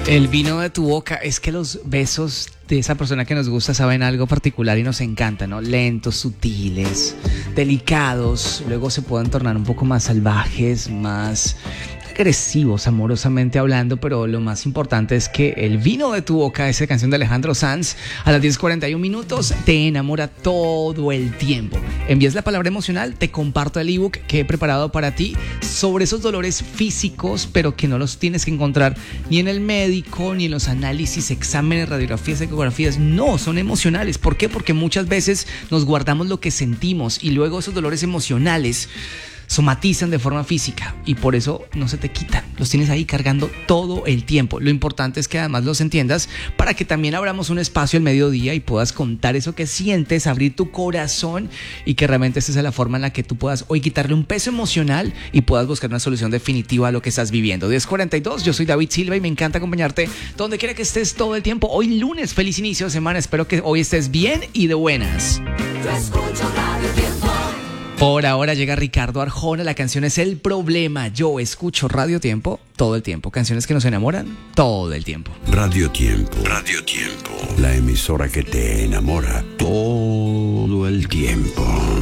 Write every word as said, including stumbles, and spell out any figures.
El vino de tu boca, es que los besos de esa persona que nos gusta saben algo particular y nos encanta, ¿no? Lentos, sutiles, delicados, luego se pueden tornar un poco más salvajes, más agresivos, amorosamente hablando, pero lo más importante es que el vino de tu boca, esa canción de Alejandro Sanz, a las diez cuarenta y un minutos, te enamora todo el tiempo. Envías la palabra emocional, te comparto el ebook que he preparado para ti sobre esos dolores físicos, pero que no los tienes que encontrar ni en el médico, ni en los análisis, exámenes, radiografías, ecografías. No, son emocionales. ¿Por qué? Porque muchas veces nos guardamos lo que sentimos y luego esos dolores emocionales somatizan de forma física y por eso no se te quitan, los tienes ahí cargando todo el tiempo. Lo importante es que además los entiendas para que también abramos un espacio al mediodía y puedas contar eso que sientes, abrir tu corazón y que realmente esa sea la forma en la que tú puedas hoy quitarle un peso emocional y puedas buscar una solución definitiva a lo que estás viviendo. diez cuarenta y dos, yo soy David Silva y me encanta acompañarte donde quiera que estés todo el tiempo. Hoy lunes, feliz inicio de semana, espero que hoy estés bien y de buenas. Yo escucho Radio Tiempo. Por ahora llega Ricardo Arjona, la canción es El Problema. Yo escucho Radio Tiempo todo el tiempo. Canciones que nos enamoran todo el tiempo. Radio Tiempo. Radio Tiempo. La emisora que te enamora todo el tiempo.